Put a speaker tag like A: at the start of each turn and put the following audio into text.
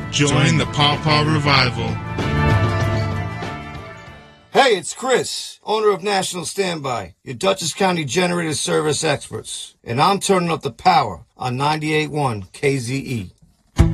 A: Join the Pawpaw Revival.
B: Hey, it's Chris, owner of National Standby, your Dutchess County generator service experts. And I'm turning up the power on 98.1 KZE.